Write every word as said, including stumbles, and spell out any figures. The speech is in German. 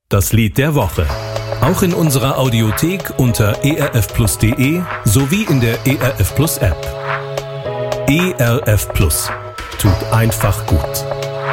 Das Lied der Woche. Auch in unserer Audiothek unter e r f plus punkt d e sowie in der E R F Plus App. E R F Plus. Tut einfach gut.